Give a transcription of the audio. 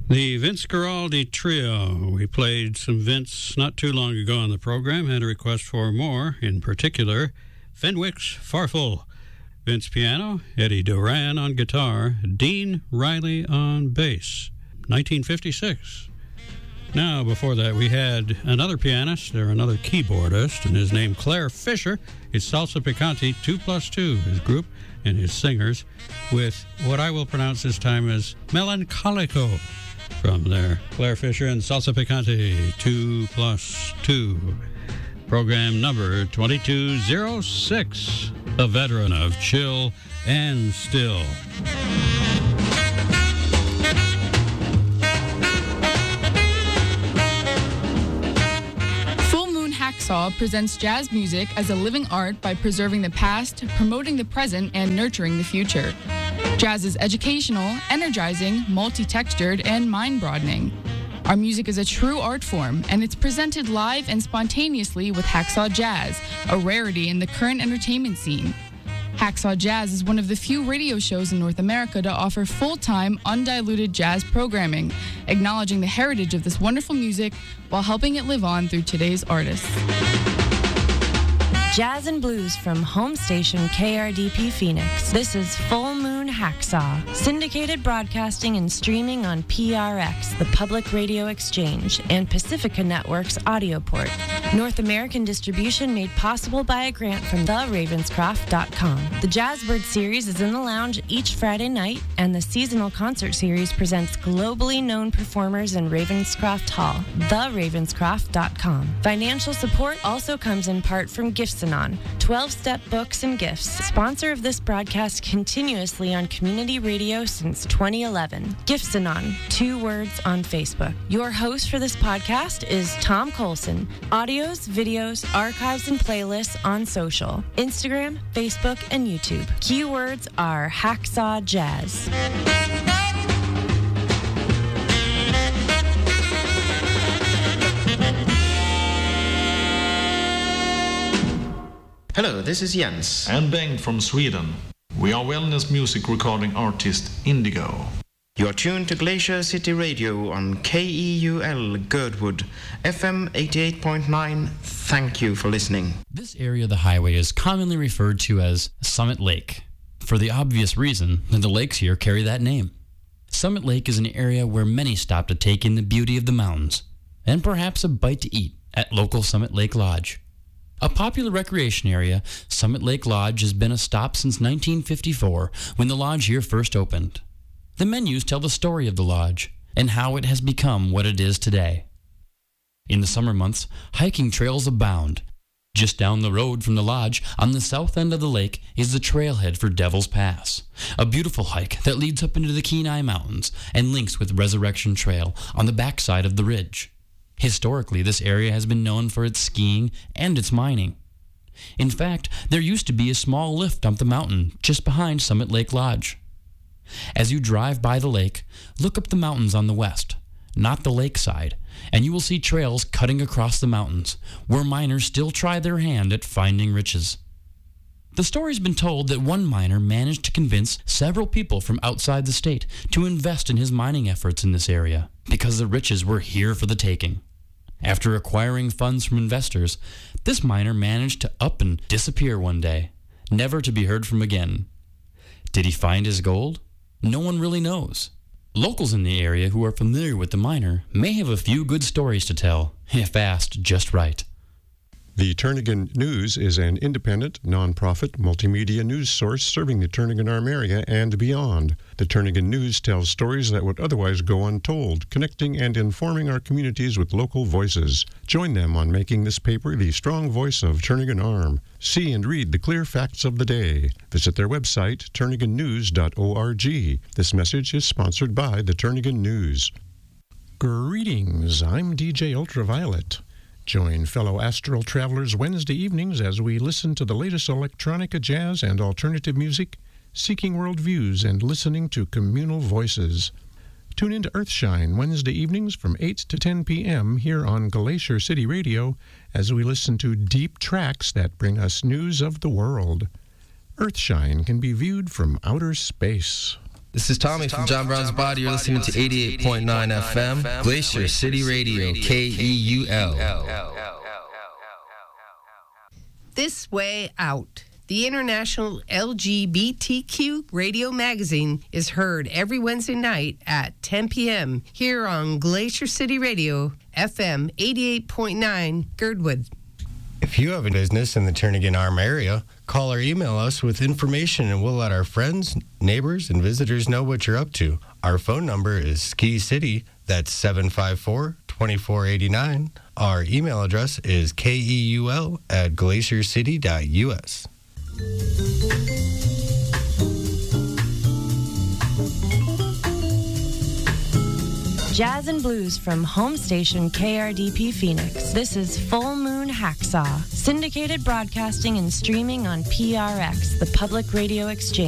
The Vince Guaraldi Trio. We played some Vince not too long ago on the program. Had a request for more, in particular, Fenwick's Farfel. Vince piano, Eddie Duran on guitar, Dean Riley on bass. 1956. Now, before that, we had another pianist, or another keyboardist, and his name Claire Fisher. It's Salsa Picante 2+2, his group and his singers, with what I will pronounce this time as Melancolico. From there, Claire Fisher and Salsa Picante 2+2. Program number 2206, a veteran of chill and still. Full Moon Hacksaw presents jazz music as a living art by preserving the past, promoting the present, and nurturing the future. Jazz is educational, energizing, multi-textured, and mind-broadening. Our music is a true art form, and it's presented live and spontaneously with Hacksaw Jazz, a rarity in the current entertainment scene. Hacksaw Jazz is one of the few radio shows in North America to offer full-time, undiluted jazz programming, acknowledging the heritage of this wonderful music while helping it live on through today's artists. Jazz and blues from home station KRDP Phoenix. This is Full Moon Hacksaw. Syndicated broadcasting and streaming on PRX, the Public Radio Exchange, and Pacifica Network's audio port. North American distribution made possible by a grant from theravenscroft.com. The Jazzbird series is in the lounge each Friday night, and the seasonal concert series presents globally known performers in Ravenscroft Hall. Theravenscroft.com. Financial support also comes in part from Gifts 12-step books and gifts. Sponsor of this broadcast continuously on community radio since 2011. Gifts-Anon, 2 words on Facebook. Your host for this podcast is Tom Colson. Audios, videos, archives, and playlists on social. Instagram, Facebook, and YouTube. Keywords are Hacksaw Jazz. Hello, this is Jens. And Bengt from Sweden. We are wellness music recording artist Indigo. You are tuned to Glacier City Radio on KEUL Girdwood, FM 88.9. Thank you for listening. This area of the highway is commonly referred to as Summit Lake, for the obvious reason that the lakes here carry that name. Summit Lake is an area where many stop to take in the beauty of the mountains, and perhaps a bite to eat at local Summit Lake Lodge. A popular recreation area, Summit Lake Lodge has been a stop since 1954 when the lodge here first opened. The menus tell the story of the lodge and how it has become what it is today. In the summer months, hiking trails abound. Just down the road from the lodge, on the south end of the lake, is the trailhead for Devil's Pass, a beautiful hike that leads up into the Kenai Mountains and links with Resurrection Trail on the backside of the ridge. Historically, this area has been known for its skiing and its mining. In fact, there used to be a small lift up the mountain just behind Summit Lake Lodge. As you drive by the lake, look up the mountains on the west, not the lakeside, and you will see trails cutting across the mountains, where miners still try their hand at finding riches. The story's been told that one miner managed to convince several people from outside the state to invest in his mining efforts in this area, because the riches were here for the taking. After acquiring funds from investors, this miner managed to up and disappear one day, never to be heard from again. Did he find his gold? No one really knows. Locals in the area who are familiar with the miner may have a few good stories to tell, if asked just right. The Turnagain News is an independent, non-profit, multimedia news source serving the Turnagain-Arm area and beyond. The Turnagain News tells stories that would otherwise go untold, connecting and informing our communities with local voices. Join them on making this paper the strong voice of Turnagain-Arm. See and read the clear facts of the day. Visit their website, turnagainnews.org. This message is sponsored by the Turnagain News. Greetings, I'm DJ Ultraviolet. Join fellow astral travelers Wednesday evenings as we listen to the latest electronica, jazz, and alternative music, seeking worldviews and listening to communal voices. Tune into Earthshine Wednesday evenings from 8 to 10 p.m. here on Glacier City Radio as we listen to deep tracks that bring us news of the world. Earthshine can be viewed from outer space. This is Tommy from John Brown's Body. You're listening to 88.9 FM, Glacier City Radio, KEUL. This Way Out. The International LGBTQ radio magazine is heard every Wednesday night at 10 p.m. here on Glacier City Radio, FM 88.9, Girdwood. If you have a business in the Turnagain Arm area, call or email us with information and we'll let our friends, neighbors, and visitors know what you're up to. Our phone number is Ski City, that's 754-2489. Our email address is keul@glaciercity.us. Jazz and blues from home station KRDP Phoenix. This is Full Moon Hacksaw, syndicated broadcasting and streaming on PRX, the Public Radio Exchange.